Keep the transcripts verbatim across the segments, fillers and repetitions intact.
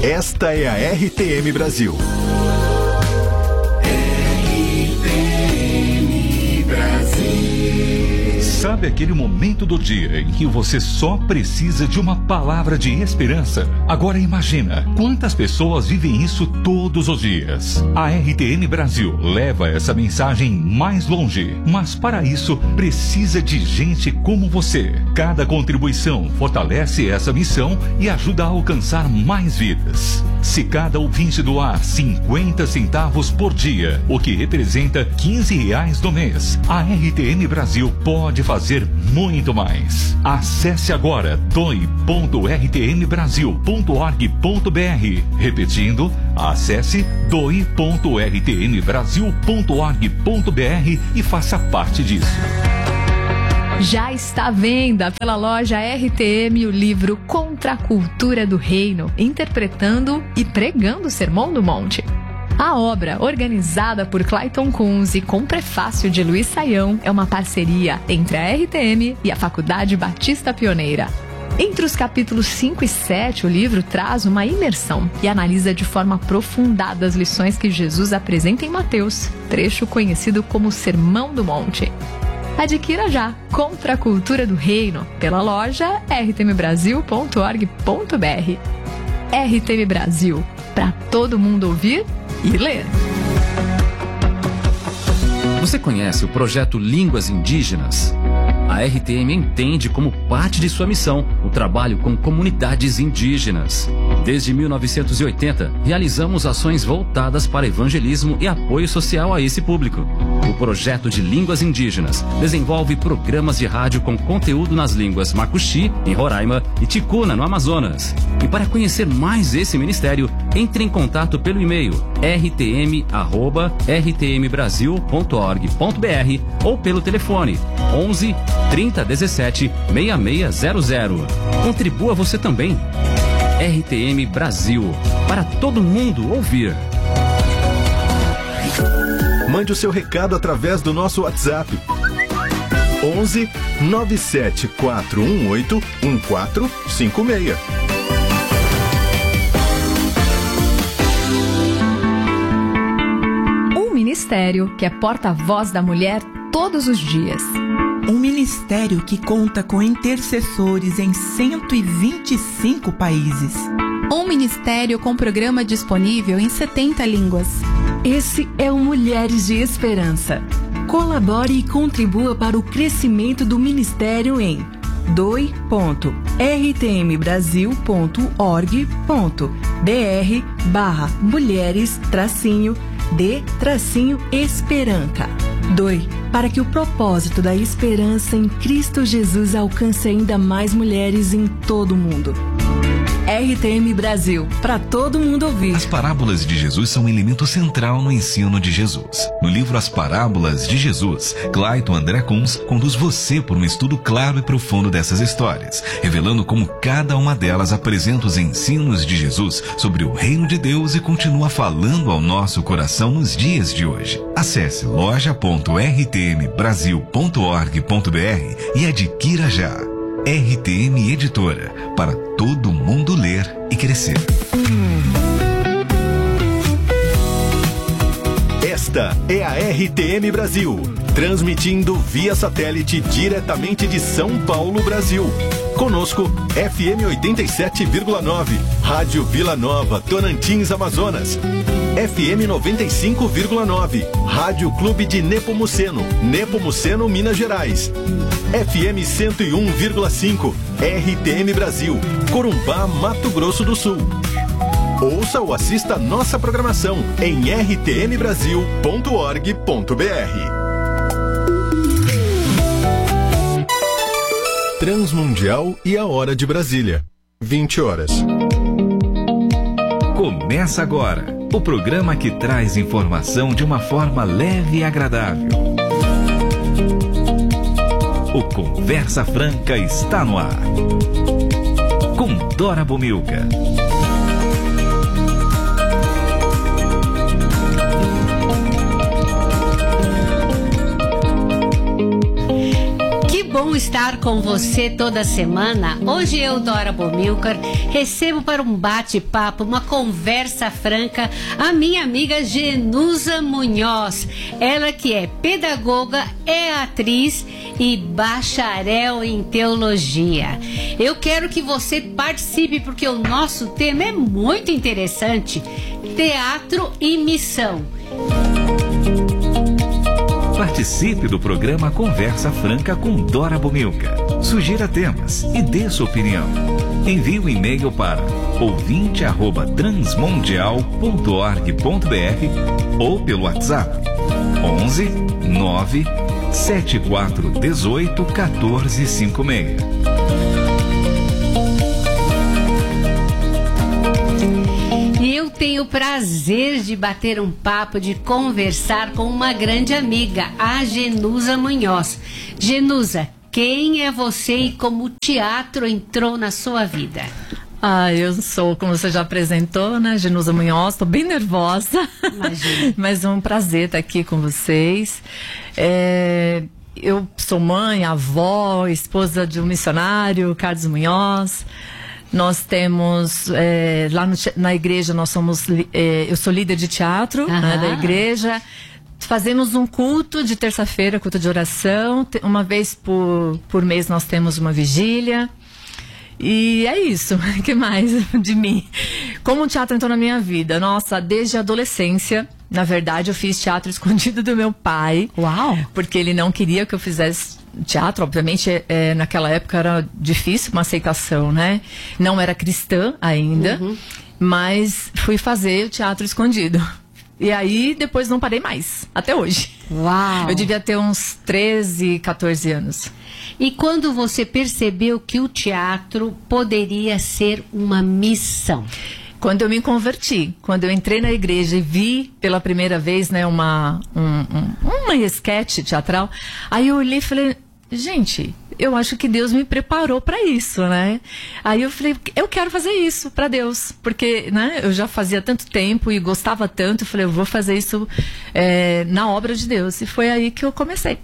Esta é a R T M Brasil. Sabe aquele momento do dia em que você só precisa de uma palavra de esperança? Agora imagina quantas pessoas vivem isso todos os dias. A R T M Brasil leva essa mensagem mais longe, mas para isso precisa de gente como você. Cada contribuição fortalece essa missão e ajuda a alcançar mais vidas. Se cada ouvinte doar cinquenta centavos por dia, o que representa quinze reais no mês, a R T M Brasil pode fazer muito mais. Acesse agora doe ponto r t m brasil ponto org ponto b r. Repetindo, acesse doe ponto r t m brasil ponto org ponto b r e faça parte disso. Já está à venda pela loja R T M o livro Contra a Cultura do Reino, interpretando e pregando o Sermão do Monte. A obra, organizada por Clayton Kunz e com prefácio de Luiz Saião, é uma parceria entre a R T M e a Faculdade Batista Pioneira. Entre os capítulos cinco e sete, o livro traz uma imersão e analisa de forma aprofundada as lições que Jesus apresenta em Mateus, trecho conhecido como Sermão do Monte. Adquira já Contra a Cultura do Reino pela loja r t m brasil ponto org ponto b r. R T M Brasil, para todo mundo ouvir e ler. Você conhece o projeto Línguas Indígenas? A R T M entende como parte de sua missão o trabalho com comunidades indígenas. Desde mil novecentos e oitenta, realizamos ações voltadas para evangelismo e apoio social a esse público. O projeto de Línguas Indígenas desenvolve programas de rádio com conteúdo nas línguas Macuxi, em Roraima, e Ticuna, no Amazonas. E para conhecer mais esse ministério, entre em contato pelo e-mail r t m arroba r t m brasil ponto org ponto b r ou pelo telefone onze, trinta, dezessete, sessenta e seis zero zero. Contribua você também. R T M Brasil, para todo mundo ouvir. Mande o seu recado através do nosso WhatsApp. onze, nove sete quatro um oito, um quatro cinco seis. Um ministério que é porta-voz da mulher todos os dias. Um ministério que conta com intercessores em cento e vinte e cinco países. Um ministério com programa disponível em setenta línguas. Esse é o Mulheres de Esperança. Colabore e contribua para o crescimento do ministério em doe ponto r t m brasil ponto org ponto b r barra mulheres tracinho de tracinho esperança. Doe para que o propósito da esperança em Cristo Jesus alcance ainda mais mulheres em todo o mundo. R T M Brasil, para todo mundo ouvir. As parábolas de Jesus são um elemento central no ensino de Jesus. No livro As Parábolas de Jesus, Clayton André Kunz conduz você por um estudo claro e profundo dessas histórias, revelando como cada uma delas apresenta os ensinos de Jesus sobre o reino de Deus e continua falando ao nosso coração nos dias de hoje. Acesse loja ponto r t m brasil ponto org ponto b r e adquira já. R T M Editora, para todo mundo ler e crescer. Esta é a R T M Brasil, transmitindo via satélite diretamente de São Paulo, Brasil. Conosco, F M oitenta e sete vírgula nove, Rádio Vila Nova, Tocantins, Amazonas. F M noventa e cinco vírgula nove, Rádio Clube de Nepomuceno, Nepomuceno, Minas Gerais. F M cento e um vírgula cinco, R T M Brasil, Corumbá, Mato Grosso do Sul. Ouça ou assista nossa programação em r t m brasil ponto org ponto b r. Transmundial e a Hora de Brasília, vinte horas. Começa agora o programa que traz informação de uma forma leve e agradável. O Conversa Franca está no ar. Com Dora Bomilca. Que bom bom estar com você toda semana. Hoje eu, Dora Bomilcar, recebo para um bate-papo, uma conversa franca, a minha amiga Genusa Munhoz. Ela que é pedagoga, é atriz e bacharel em teologia. Eu quero que você participe porque o nosso tema é muito interessante: teatro e missão. Participe do programa Conversa Franca com Dora Bomilcar. Sugira temas e dê sua opinião. Envie um e-mail para ouvinte arroba transmundial ponto org ponto br ou pelo WhatsApp onze nove sete quatro um oito um quatro cinco seis. Eu tenho o prazer de bater um papo, de conversar com uma grande amiga, a Genusa Munhoz. Genusa, quem é você e como o teatro entrou na sua vida? Ah, eu sou, como você já apresentou, né, Genusa Munhoz, tô bem nervosa. Imagina. Mas é um prazer estar aqui com vocês. É, eu sou mãe, avó, esposa de um missionário, Carlos Munhoz. Nós temos, é, lá no, na igreja, nós somos, é, eu sou líder de teatro, né, da igreja. Fazemos um culto de terça-feira, culto de oração. Uma vez por, por mês nós temos uma vigília. E é isso. O que mais de mim? Como o teatro entrou na minha vida? Nossa, desde a adolescência, na verdade, eu fiz teatro escondido do meu pai. Uau! Porque ele não queria que eu fizesse teatro. Obviamente, é, naquela época era difícil uma aceitação, né? Não era cristã ainda, uhum. Mas fui fazer o teatro escondido. E aí, depois não parei mais, até hoje. Uau! Eu devia ter uns treze, quatorze anos. E quando você percebeu que o teatro poderia ser uma missão? Quando eu me converti, quando eu entrei na igreja e vi pela primeira vez, né, uma, um, um, uma esquete teatral, aí eu olhei e falei, gente, eu acho que Deus me preparou para isso, né? Aí eu falei, eu quero fazer isso para Deus, porque, né, eu já fazia tanto tempo e gostava tanto, eu falei, eu vou fazer isso é, na obra de Deus. E foi aí que eu comecei.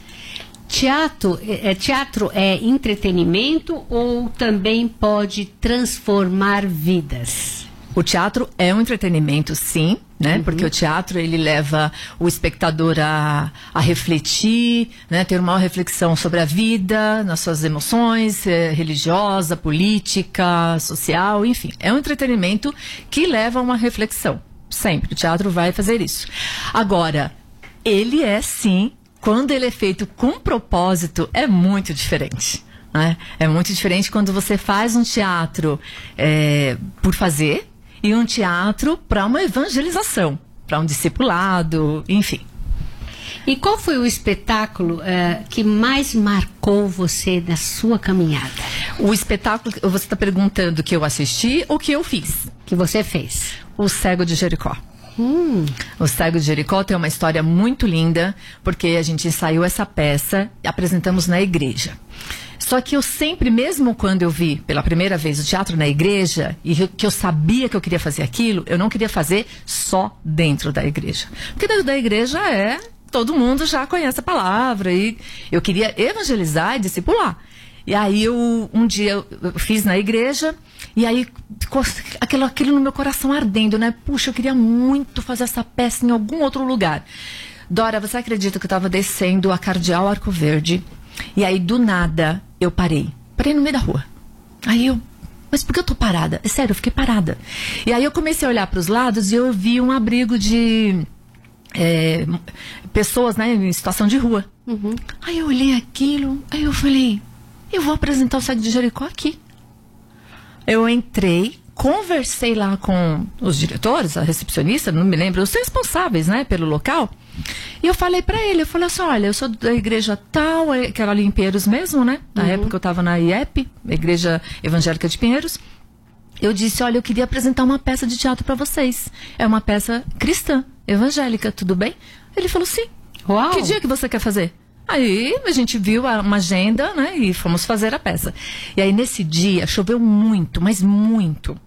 Teatro é, teatro é entretenimento ou também pode transformar vidas? O teatro é um entretenimento, sim, né? Uhum. Porque o teatro, ele leva o espectador a, a refletir, né? Ter uma reflexão sobre a vida, nas suas emoções, é, religiosa, política, social, enfim. É um entretenimento que leva a uma reflexão. Sempre. O teatro vai fazer isso. Agora, ele é, sim, quando ele é feito com propósito, é muito diferente. Né? É muito diferente quando você faz um teatro é, por fazer e um teatro para uma evangelização, para um discipulado, enfim. E qual foi o espetáculo uh, que mais marcou você na sua caminhada? O espetáculo, você está perguntando que eu assisti ou que eu fiz? Que você fez. O Cego de Jericó. Hum. O Cego de Jericó tem uma história muito linda, porque a gente ensaiou essa peça e apresentamos na igreja. Só que eu sempre, mesmo quando eu vi pela primeira vez o teatro na igreja, e que eu sabia que eu queria fazer aquilo, eu não queria fazer só dentro da igreja. Porque dentro da igreja é, todo mundo já conhece a palavra, e eu queria evangelizar e discipular. E aí eu, um dia eu fiz na igreja, e aí ficou aquilo, aquilo no meu coração ardendo, né? Puxa, eu queria muito fazer essa peça em algum outro lugar. Dora, você acredita que eu estava descendo a Cardeal Arco Verde, e aí do nada eu parei. Parei no meio da rua. Aí eu, mas por que eu tô parada? É sério, eu fiquei parada. E aí eu comecei a olhar para os lados e eu vi um abrigo de é, pessoas, né, em situação de rua. Uhum. Aí eu olhei aquilo, aí eu falei, eu vou apresentar o Cego de Jericó aqui. Eu entrei, conversei lá com os diretores, a recepcionista, não me lembro, os responsáveis, né, pelo local. E eu falei pra ele, eu falei assim, olha, eu sou da igreja tal, que era ali em Pinheiros mesmo, né? Na uhum. época eu tava na I E P, Igreja Evangélica de Pinheiros. Eu disse, olha, eu queria apresentar uma peça de teatro pra vocês. É uma peça cristã, evangélica, tudo bem? Ele falou, sim. Uau. Que dia que você quer fazer? Aí a gente viu uma agenda, né? E fomos fazer a peça. E aí nesse dia choveu muito, mas muito.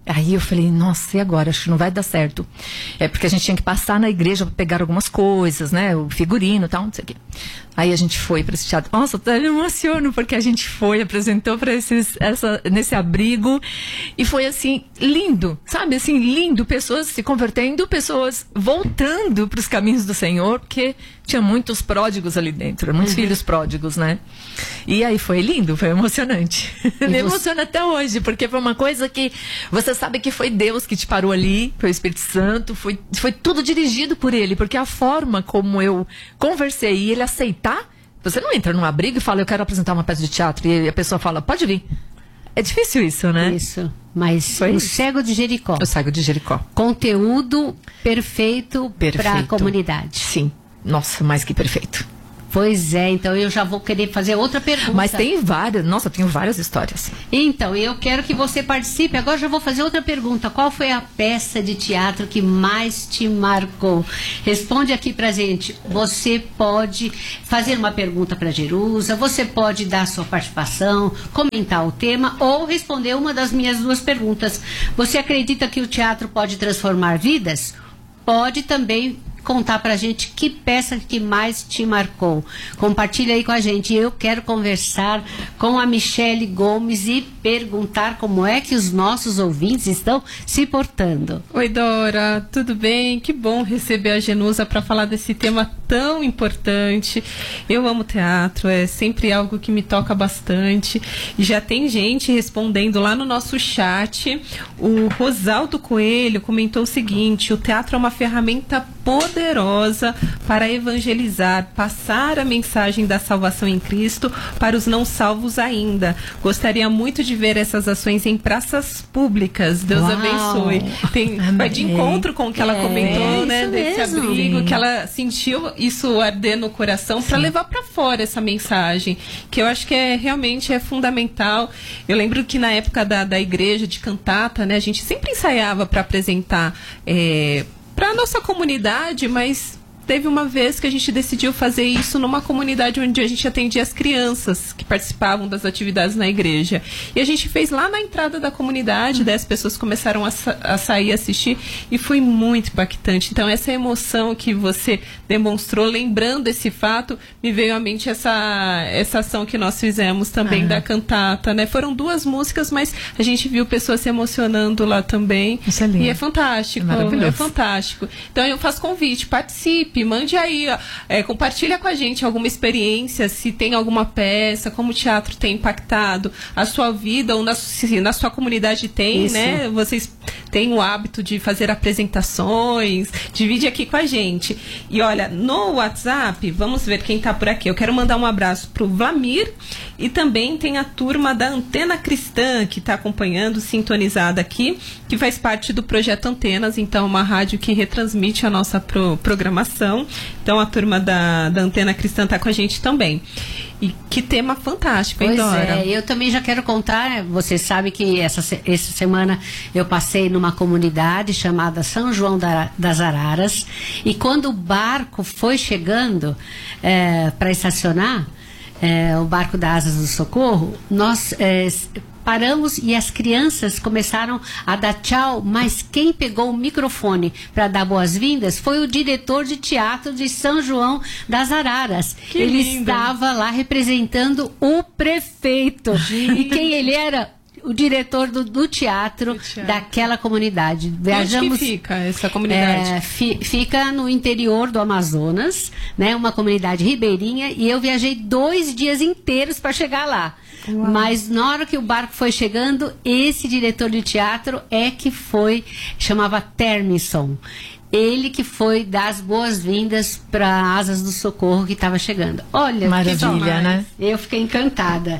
Aí eu falei, nossa, e agora? Acho que não vai dar certo. É porque a gente tinha que passar na igreja para pegar algumas coisas, né? O figurino e tal, não sei o quê. Aí a gente foi para esse teatro. Nossa, até me emociono, porque a gente foi, apresentou para esses, essa, nesse abrigo. E foi assim, lindo, sabe? Assim, lindo. Pessoas se convertendo, pessoas voltando para os caminhos do Senhor, porque tinha muitos pródigos ali dentro, muitos uhum. filhos pródigos, né? E aí foi lindo, foi emocionante. Me você... emociona até hoje, porque foi uma coisa que você sabe que foi Deus que te parou ali, foi o Espírito Santo, foi, foi tudo dirigido por Ele, porque a forma como eu conversei e Ele aceitar, você não entra num abrigo e fala, eu quero apresentar uma peça de teatro, e a pessoa fala, pode vir. É difícil isso, né? Isso, mas foi o isso. Cego de Jericó. O Cego de Jericó. Conteúdo perfeito, perfeito. para a comunidade. Sim. Nossa, mais que perfeito. Pois é, então eu já vou querer fazer outra pergunta. Mas tem várias, nossa, eu tenho várias histórias. Então, eu quero que você participe. Agora já vou fazer outra pergunta. Qual foi a peça de teatro que mais te marcou? Responde aqui pra gente. Você pode fazer uma pergunta pra Jerusa, você pode dar sua participação, comentar o tema ou responder uma das minhas duas perguntas. Você acredita que o teatro pode transformar vidas? Pode também contar pra gente que peça que mais te marcou. Compartilha aí com a gente. Eu quero conversar com a Michele Gomes e perguntar como é que os nossos ouvintes estão se portando. Oi, Dora, tudo bem? Que bom receber a Jenusa para falar desse tema tão importante. Eu amo teatro, é sempre algo que me toca bastante. E já tem gente respondendo lá no nosso chat. O Rosaldo Coelho comentou o seguinte: o teatro é uma ferramenta poderosa para evangelizar, passar a mensagem da salvação em Cristo para os não salvos ainda. Gostaria muito de ver essas ações em praças públicas. Deus Uau. abençoe. Tem, vai de encontro com o que ela É, comentou, né, isso desse mesmo. abrigo, Sim. que ela sentiu isso arder no coração para levar para fora essa mensagem, que eu acho que é realmente é fundamental. Eu lembro que na época da, da igreja de cantata, né, a gente sempre ensaiava para apresentar é, para a nossa comunidade, mas teve uma vez que a gente decidiu fazer isso numa comunidade onde a gente atendia as crianças que participavam das atividades na igreja. E a gente fez lá na entrada da comunidade, uhum. daí as pessoas começaram a, sa a sair assistir e foi muito impactante. Então essa emoção que você demonstrou, lembrando esse fato, me veio à mente essa, essa ação que nós fizemos também ah. da cantata, né? Foram duas músicas, mas a gente viu pessoas se emocionando lá também. Isso é lindo. E é fantástico, é, é fantástico. Então eu faço convite, participe, mande aí, ó, é, compartilha com a gente alguma experiência, se tem alguma peça, como o teatro tem impactado a sua vida, ou na, se na sua comunidade tem, Isso. né? Vocês têm o hábito de fazer apresentações, divide aqui com a gente. E olha, no WhatsApp, vamos ver quem tá por aqui. Eu quero mandar um abraço pro Vlamir e também tem a turma da Antena Cristã que está acompanhando, sintonizada aqui, que faz parte do Projeto Antenas, então uma rádio que retransmite a nossa pro, programação. Então a turma da, da Antena Cristã está com a gente também. E que tema fantástico, hein, pois Dora? É, eu também já quero contar, você sabe que essa, essa semana eu passei numa comunidade chamada São João da, das Araras, e quando o barco foi chegando é, para estacionar, é, o barco da Asas do Socorro, nós é, paramos e as crianças começaram a dar tchau, mas quem pegou o microfone para dar boas-vindas foi o diretor de teatro de São João das Araras. Que ele lindo. estava lá representando o prefeito. Gente. E quem ele era? O diretor do, do, teatro, do teatro daquela comunidade. Viajamos, onde que fica essa comunidade? É, fi, fica no interior do Amazonas, né? Uma comunidade ribeirinha, e eu viajei dois dias inteiros para chegar lá. Uau. Mas na hora que o barco foi chegando, esse diretor de teatro é que foi, chamava Termisson. Ele que foi dar as boas-vindas para Asas do Socorro que estava chegando. Olha, maravilha, né? Eu fiquei encantada.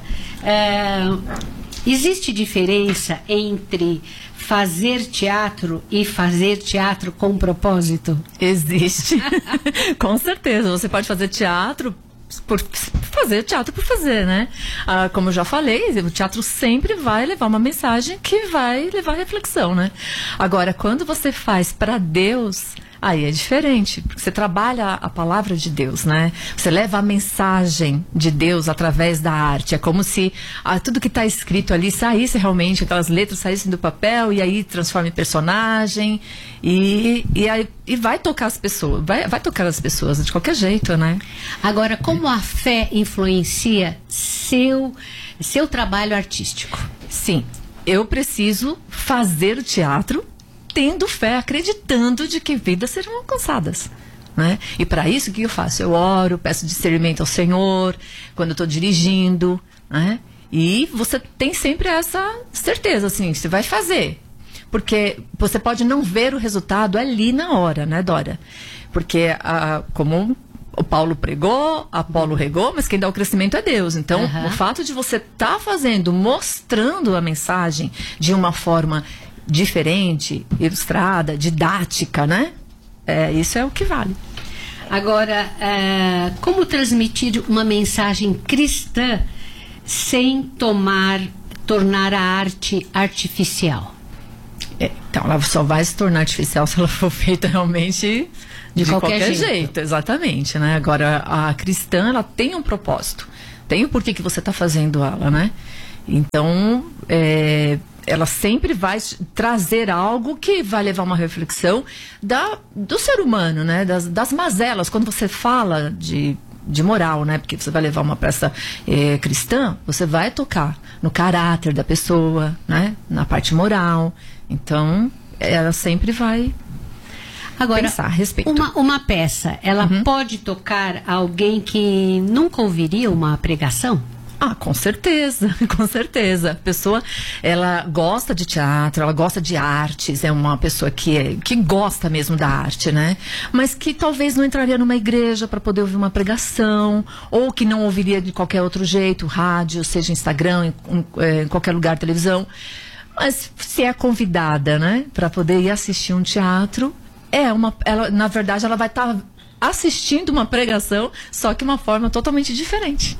É, existe diferença entre fazer teatro e fazer teatro com propósito? Existe. Com certeza. Você pode fazer teatro por fazer teatro por fazer, né? Ah, como eu já falei, o teatro sempre vai levar uma mensagem que vai levar reflexão, né? Agora, quando você faz para Deus, aí é diferente, porque você trabalha a palavra de Deus, né? Você leva a mensagem de Deus através da arte. É como se ah, tudo que está escrito ali saísse realmente, aquelas letras saíssem do papel e aí transforma em personagem e, e, aí, e vai tocar as pessoas, vai, vai tocar as pessoas de qualquer jeito, né? Agora, como a fé influencia seu, seu trabalho artístico? Sim, eu preciso fazer o teatro tendo fé, acreditando de que vidas serão alcançadas, né? E para isso, o que eu faço? Eu oro, peço discernimento ao Senhor, quando eu estou dirigindo, né? E você tem sempre essa certeza, assim, você vai fazer. Porque você pode não ver o resultado ali na hora, né, Dora? Porque, a, como o Paulo pregou, Apolo regou, mas quem dá o crescimento é Deus. Então, uhum. o fato de você estar tá fazendo, mostrando a mensagem de uma forma diferente, ilustrada, didática, né? É, isso é o que vale. Agora, é, como transmitir uma mensagem cristã sem tomar, tornar a arte artificial? É, então, ela só vai se tornar artificial se ela for feita realmente de, de qualquer, qualquer jeito. jeito. Exatamente, né? Agora, a cristã, ela tem um propósito. Tem o porquê que você está fazendo ela, né? Então, é... ela sempre vai trazer algo que vai levar uma reflexão da, do ser humano, né? Das, das mazelas. Quando você fala de, de moral, né? Porque você vai levar uma peça é, cristã, você vai tocar no caráter da pessoa, né? Na parte moral. Então, ela sempre vai Agora, pensar a respeito. Uma, uma peça, ela uhum. pode tocar alguém que nunca ouviria uma pregação? Ah, com certeza, com certeza. A pessoa, ela gosta de teatro, ela gosta de artes, é uma pessoa que, é, que gosta mesmo da arte, né? Mas que talvez não entraria numa igreja para poder ouvir uma pregação, ou que não ouviria de qualquer outro jeito, rádio, seja Instagram, em, em, em qualquer lugar, televisão. Mas se é convidada, né, para poder ir assistir um teatro, é uma, ela, na verdade, ela vai estar tá assistindo uma pregação, só que de uma forma totalmente diferente.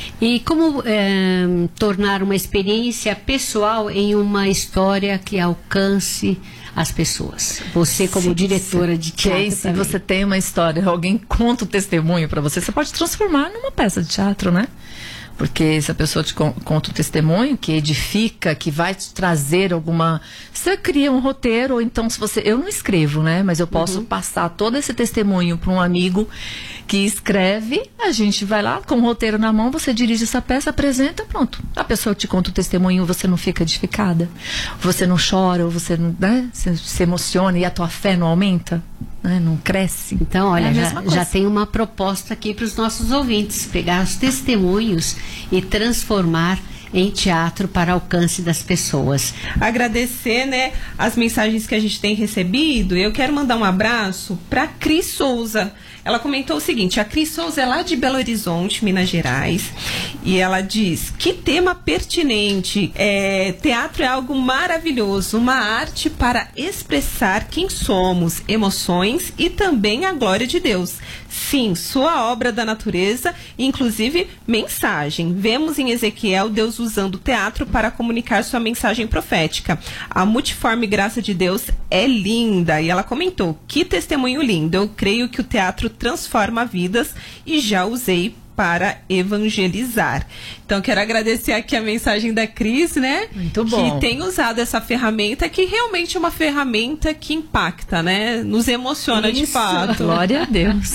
E como é, tornar uma experiência pessoal em uma história que alcance as pessoas? Você como sim, diretora sim. de teatro se você tem uma história, alguém conta o testemunho para você, você pode transformar numa peça de teatro, né? Porque se a pessoa te conta o testemunho, que edifica, que vai te trazer alguma... Você cria um roteiro, ou então se você... Eu não escrevo, né? Mas eu posso uhum. passar todo esse testemunho para um amigo que escreve, a gente vai lá com o roteiro na mão, você dirige essa peça, apresenta, pronto. A pessoa te conta o testemunho, você não fica edificada, você não chora, ou você não, né? se, se emociona e a tua fé não aumenta, né? Não cresce. Então, olha, é já, já tem uma proposta aqui para os nossos ouvintes, pegar os testemunhos e transformar em teatro para alcance das pessoas. Agradecer, né, as mensagens que a gente tem recebido. Eu quero mandar um abraço para Cris Souza. Ela comentou o seguinte: a Cris Souza é lá de Belo Horizonte, Minas Gerais, e ela diz: que tema pertinente, é, teatro é algo maravilhoso, uma arte para expressar quem somos, emoções e também a glória de Deus. Sim, sua obra da natureza, inclusive mensagem. Vemos em Ezequiel Deus usando o teatro para comunicar sua mensagem profética. A multiforme graça de Deus é linda. E ela comentou: que testemunho lindo. Eu creio que o teatro transforma vidas e já usei para evangelizar. Então, quero agradecer aqui a mensagem da Cris, né? Muito bom. Que tem usado essa ferramenta, que realmente é uma ferramenta que impacta, né? Nos emociona. Isso, de fato. Glória a Deus.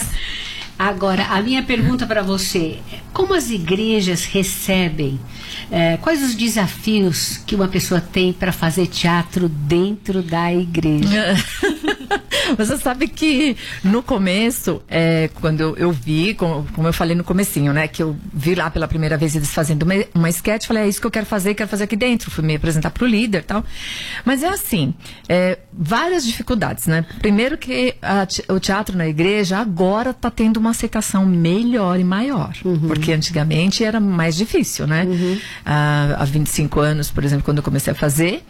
Agora, a minha pergunta para você: como as igrejas recebem, é, quais os desafios que uma pessoa tem para fazer teatro dentro da igreja? Você sabe que no começo, é, quando eu, eu vi, como, como eu falei no comecinho, né, que eu vi lá pela primeira vez eles fazendo uma, uma sketch, falei: é isso que eu quero fazer, quero fazer aqui dentro. Fui me apresentar pro líder e tal. Mas é assim, é, várias dificuldades, né? Primeiro que a, o teatro na igreja agora está tendo uma aceitação melhor e maior. Uhum. Porque antigamente era mais difícil, né? Uhum. Ah, há vinte e cinco anos, por exemplo, quando eu comecei a fazer,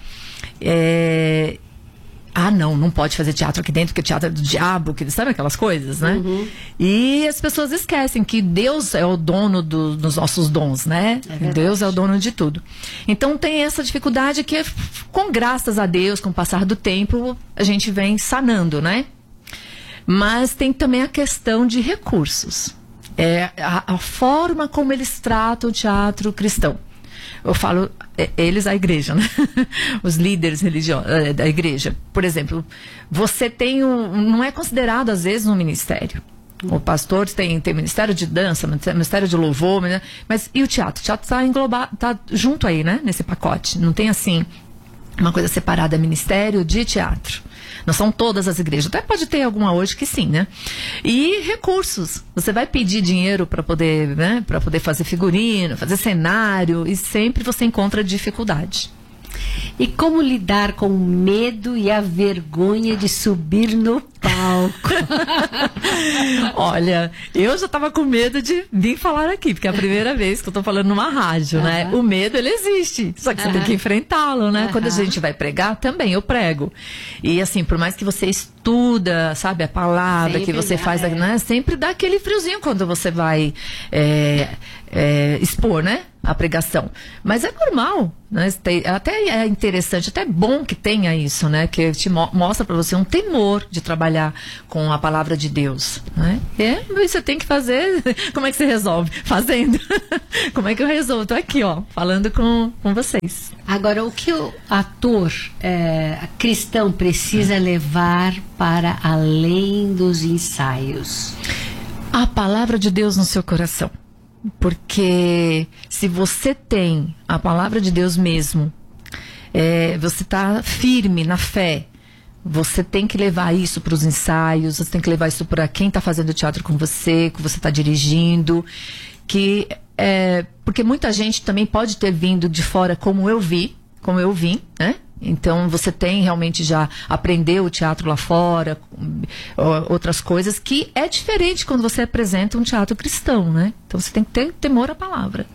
é... ah, não, não pode fazer teatro aqui dentro, porque teatro é do diabo, que, sabe aquelas coisas, né? Uhum. E as pessoas esquecem que Deus é o dono do, dos nossos dons, né? É Deus é o dono de tudo. Então tem essa dificuldade que, com graças a Deus, com o passar do tempo, a gente vem sanando, né? Mas tem também a questão de recursos. É a, a forma como eles tratam o teatro cristão. Eu falo, é, eles, a igreja, né? Os líderes religiosos é, da igreja. Por exemplo, você tem um, não é considerado às vezes um ministério. O pastor tem, tem ministério de dança, ministério de louvor, mas e o teatro? O teatro está englobado, está junto aí, né? Nesse pacote. Não tem assim uma coisa separada, ministério de teatro. Não são todas as igrejas. Até pode ter alguma hoje que sim, né? E recursos. Você vai pedir dinheiro para poder, né? Para poder fazer figurino, fazer cenário, e sempre você encontra dificuldade. E como lidar com o medo e a vergonha de subir no palco? Olha, eu já estava com medo de vir falar aqui, porque é a primeira vez que eu estou falando numa rádio, uhum. né? O medo, ele existe, só que uhum. você tem que enfrentá-lo, né? Uhum. Quando a gente vai pregar, também eu prego. E assim, por mais que você estuda, sabe, a palavra sempre que você dá, faz, é. né? Sempre dá aquele friozinho quando você vai é, é, expor, né? A pregação. Mas é normal, né? Até é interessante, até é bom que tenha isso, né? Que te mo mostra para você um temor de trabalhar com a palavra de Deus, né? É, você tem que fazer. Como é que você resolve? Fazendo. Como é que eu resolvo? Tô aqui, ó, falando com, com vocês. Agora, o que o ator é, cristão precisa levar para além dos ensaios? A palavra de Deus no seu coração. Porque se você tem a palavra de Deus mesmo, é, você está firme na fé, você tem que levar isso para os ensaios, você tem que levar isso para quem está fazendo teatro com você, que você está dirigindo, que, é, porque muita gente também pode ter vindo de fora como eu vi, como eu vim, né? Então você tem realmente já aprendeu o teatro lá fora, outras coisas, que é diferente quando você apresenta um teatro cristão, né? Então você tem que ter temor à palavra.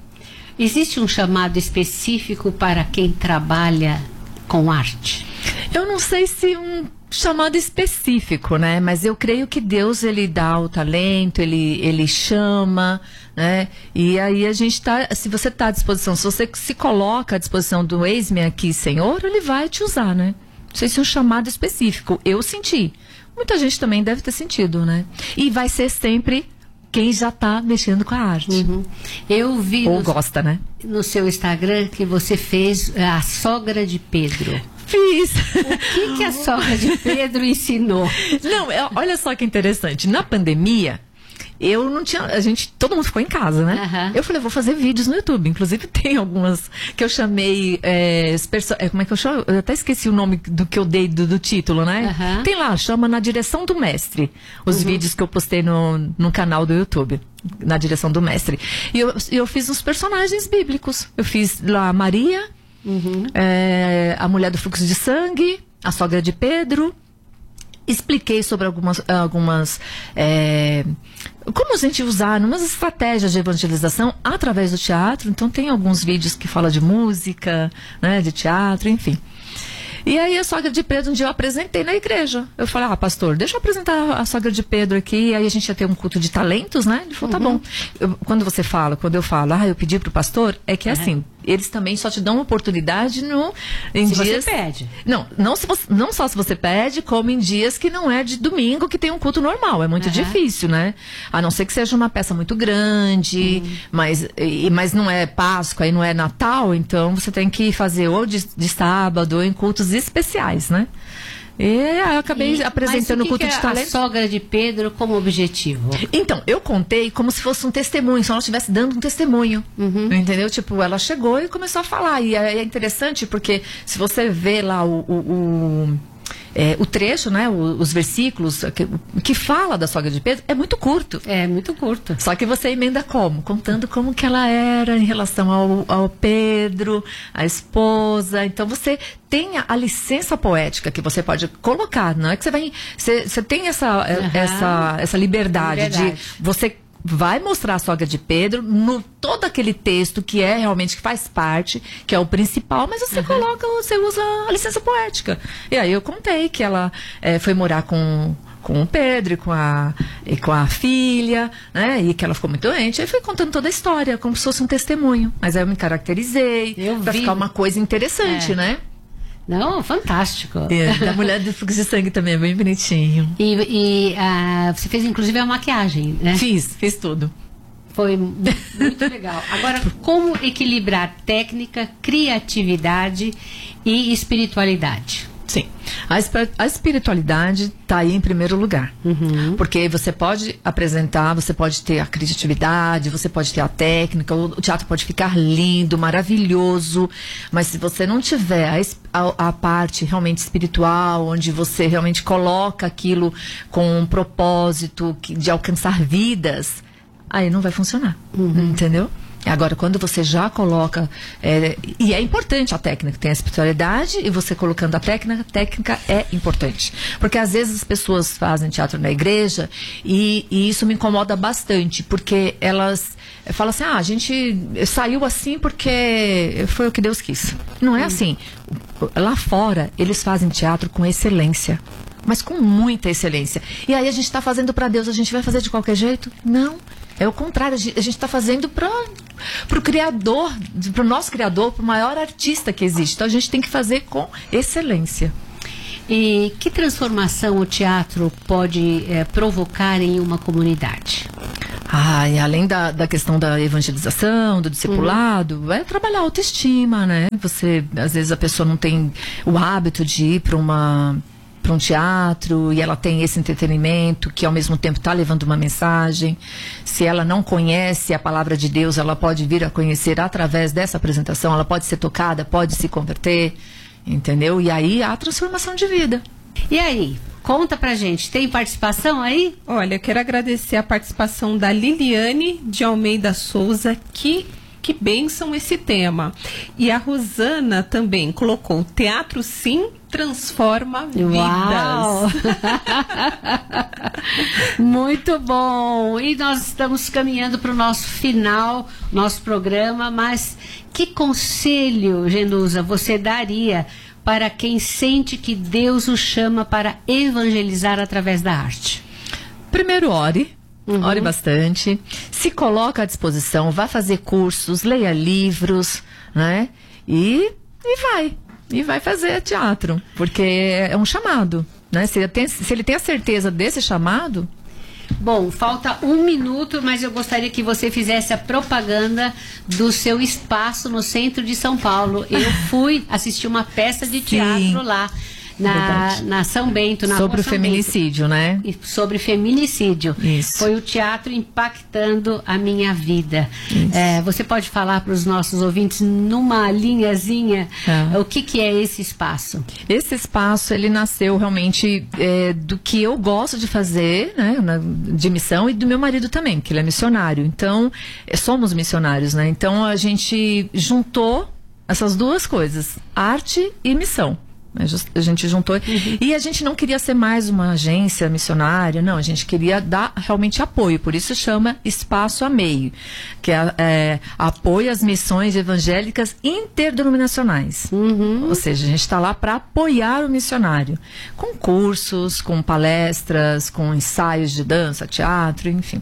Existe um chamado específico para quem trabalha com arte? Eu não sei se um chamado específico, né? Mas eu creio que Deus, ele dá o talento, ele, ele chama, né? E aí a gente tá, se você está à disposição, se você se coloca à disposição do eis-me aqui, Senhor, ele vai te usar, né? Não sei se é um chamado específico. Eu senti. Muita gente também deve ter sentido, né? E vai ser sempre quem já está mexendo com a arte. Uhum. Eu vi Ou no, gosta, né? No seu Instagram que você fez a sogra de Pedro. Fiz. O que, que a sogra de Pedro ensinou? Não, é, olha só que interessante. Na pandemia, eu não tinha... A gente, todo mundo ficou em casa, né? Uhum. Eu falei, vou fazer vídeos no YouTube. Inclusive, tem algumas que eu chamei... É, é, como é que eu chamo? Eu até esqueci o nome do que eu dei do, do título, né? Uhum. Tem lá, chama Na Direção do Mestre. Os uhum. vídeos que eu postei no, no canal do YouTube. Na Direção do Mestre. E eu, eu fiz uns personagens bíblicos. Eu fiz lá Maria... Uhum. É, a mulher do fluxo de sangue, a sogra de Pedro. Expliquei sobre algumas, algumas é, como a gente usar umas estratégias de evangelização através do teatro. Então tem alguns vídeos que falam de música, né, de teatro, enfim. E aí a sogra de Pedro, um dia eu apresentei na igreja. Eu falei, ah, pastor, deixa eu apresentar a sogra de Pedro aqui. E aí a gente ia ter um culto de talentos, né? Ele falou, uhum. tá bom. Eu, quando você fala, quando eu falo, ah, eu pedi pro pastor, é que é assim, eles também só te dão oportunidade no, em se dias... você pede. Não, não, se você, não só se você pede, como em dias que não é de domingo, que tem um culto normal. É muito uhum. difícil, né? A não ser que seja uma peça muito grande, uhum. mas, e, mas não é Páscoa e não é Natal, então você tem que fazer ou de, de sábado ou em cultos especiais, né? E eu acabei e, apresentando o culto que de talento. A sogra de Pedro como objetivo? Então, eu contei como se fosse um testemunho, se ela estivesse dando um testemunho. Uhum. Entendeu? Tipo, ela chegou e começou a falar. E é, é interessante porque se você vê lá o... o, o É, o trecho, né, o, os versículos que, que fala da sogra de Pedro é muito curto. É, muito curto. Só que você emenda como? Contando como que ela era em relação ao, ao Pedro, a esposa. Então você tem a, a licença poética que você pode colocar. Não é que você vai... Você, você tem essa, uhum. essa, essa liberdade, liberdade de você... vai mostrar a sogra de Pedro no todo aquele texto que é realmente, que faz parte, que é o principal, mas você uhum. coloca, você usa a licença poética. E aí eu contei que ela é, foi morar com, com o Pedro e com, a, e com a filha, né? E que ela ficou muito doente. Aí fui contando toda a história, como se fosse um testemunho. Mas aí eu me caracterizei, eu pra vi. Ficar uma coisa interessante, é. né? Não, fantástico. É, da mulher do fluxo de sangue também, é bem bonitinho. E, e uh, você fez inclusive a maquiagem, né? Fiz, fiz tudo. Foi muito legal. Agora, como equilibrar técnica, criatividade e espiritualidade? Sim, a, a espiritualidade está aí em primeiro lugar, uhum. Porque você pode apresentar, você pode ter a criatividade, você pode ter a técnica, o teatro pode ficar lindo, maravilhoso, mas se você não tiver a, a, a parte realmente espiritual, onde você realmente coloca aquilo com um propósito de alcançar vidas, aí não vai funcionar, uhum. Entendeu? Agora, quando você já coloca, é, e é importante a técnica, tem a espiritualidade, e você colocando a técnica, a técnica é importante. Porque às vezes as pessoas fazem teatro na igreja e, e isso me incomoda bastante, porque elas falam assim, ah, a gente saiu assim porque foi o que Deus quis. Não é assim. Lá fora, eles fazem teatro com excelência. Mas com muita excelência. E aí a gente está fazendo para Deus, a gente vai fazer de qualquer jeito? Não. É o contrário, a gente está fazendo para o Criador, para o nosso Criador, para o maior artista que existe. Então a gente tem que fazer com excelência. E que transformação o teatro pode é, provocar em uma comunidade? Ah, e além da, da questão da evangelização, do discipulado, uhum. É trabalhar a autoestima, né? Você, às vezes a pessoa não tem o hábito de ir para uma... para um teatro, e ela tem esse entretenimento que ao mesmo tempo está levando uma mensagem. Se ela não conhece a palavra de Deus, ela pode vir a conhecer através dessa apresentação, ela pode ser tocada, pode se converter, entendeu? E aí há transformação de vida. E aí? Conta pra gente, tem participação aí? Olha, quero agradecer a participação da Liliane de Almeida Souza, que Que bênção esse tema. E a Rosana também colocou: teatro sim transforma Uau. vidas. Muito bom. E nós estamos caminhando para o nosso final, nosso programa, mas que conselho, Genusa, você daria para quem sente que Deus o chama para evangelizar através da arte? Primeiro, ore. Uhum. Ore bastante, se coloca à disposição, vá fazer cursos, leia livros, né? E, e vai, e vai fazer teatro, porque é um chamado, né? Se ele tem, se ele tem a certeza desse chamado... Bom, falta um minuto, mas eu gostaria que você fizesse a propaganda do seu espaço no centro de São Paulo. Eu fui assistir uma peça de teatro Sim. lá. Na, na São Bento, na sobre o São feminicídio, Bento. né? E sobre feminicídio. Isso. Foi o teatro impactando a minha vida. É, você pode falar para os nossos ouvintes numa linhazinha ah. o que, que é esse espaço? Esse espaço, ele nasceu realmente é, do que eu gosto de fazer, né? Na, de missão, e do meu marido também, que ele é missionário. Então, é, somos missionários, né? Então a gente juntou essas duas coisas, arte e missão. A gente juntou uhum. e a gente não queria ser mais uma agência missionária, não, a gente queria dar realmente apoio, por isso chama Espaço Amei, que é, é apoio às missões evangélicas interdenominacionais, uhum. ou seja, a gente está lá para apoiar o missionário, com cursos, com palestras, com ensaios de dança, teatro, enfim.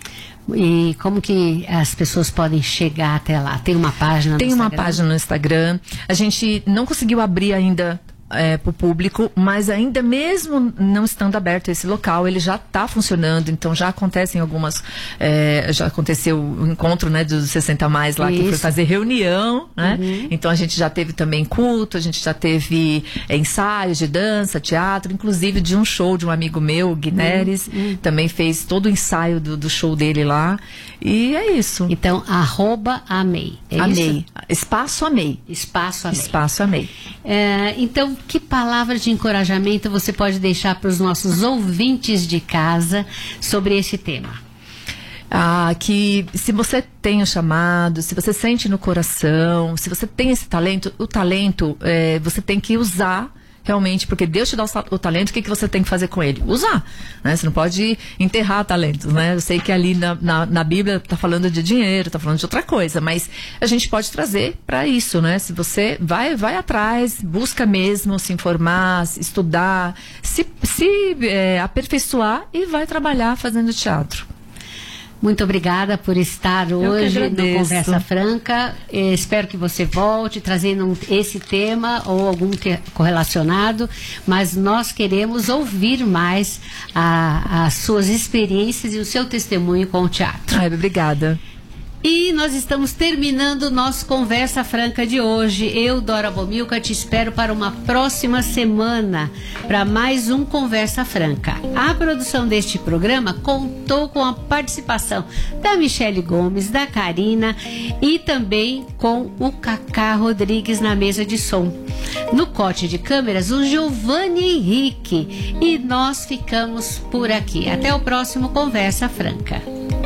E como que as pessoas podem chegar até lá? Tem uma página no Tem Instagram? Tem uma página no Instagram, a gente não conseguiu abrir ainda É, para o público, mas ainda mesmo não estando aberto esse local, ele já está funcionando, então já acontecem algumas, é, já aconteceu o encontro, né, dos sessenta mais lá, Isso. que foi fazer reunião, né, uhum. então a gente já teve também culto, a gente já teve é, ensaios de dança, teatro, inclusive de um show de um amigo meu, o Guineres, uhum. Uhum. também fez todo o ensaio do, do show dele lá, e é isso. Então, arroba Amei. É Amei. Isso? Espaço Amei. Espaço Amei. Espaço Amei. É, então, que palavra de encorajamento você pode deixar para os nossos ouvintes de casa sobre esse tema? Ah, que se você tem o chamado, se você sente no coração, se você tem esse talento, o talento é, você tem que usar realmente, porque Deus te dá o, o talento, o que, que você tem que fazer com ele? Usar, né? Você não pode enterrar talentos, né? Eu sei que ali na, na, na Bíblia está falando de dinheiro, está falando de outra coisa, mas a gente pode trazer para isso, né? Se você vai, vai atrás, busca mesmo se informar, se estudar, se, se é, aperfeiçoar e vai trabalhar fazendo teatro. Muito obrigada por estar hoje no Conversa Franca. Eh, espero que você volte trazendo um, esse tema ou algum que, correlacionado, mas nós queremos ouvir mais a, as suas experiências e o seu testemunho com o teatro. Ai, obrigada. E nós estamos terminando o nosso Conversa Franca de hoje. Eu, Dora Bomilcar, te espero para uma próxima semana, para mais um Conversa Franca. A produção deste programa contou com a participação da Michele Gomes, da Karina e também com o Cacá Rodrigues na mesa de som. No corte de câmeras, o Giovanni Henrique. E nós ficamos por aqui. Até o próximo Conversa Franca.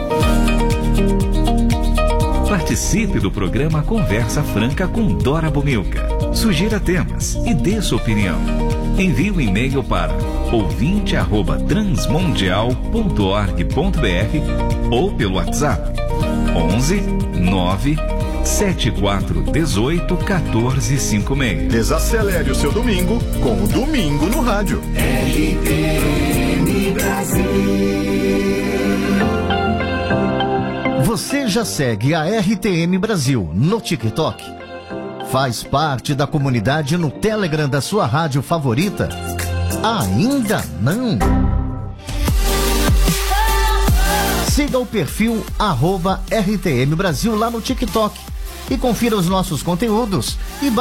Participe do programa Conversa Franca com Dora Bomilcar. Sugira temas e dê sua opinião. Envie um e-mail para ouvinte arroba transmundial ponto org ponto br ou pelo WhatsApp onze nove sete quatro um oito um quatro cinco seis. Desacelere o seu domingo com o Domingo no Rádio. R T M Brasil. Você já segue a R T M Brasil no TikTok? Faz parte da comunidade no Telegram da sua rádio favorita? Ainda não? Siga o perfil arroba R T M Brasil lá no TikTok e confira os nossos conteúdos e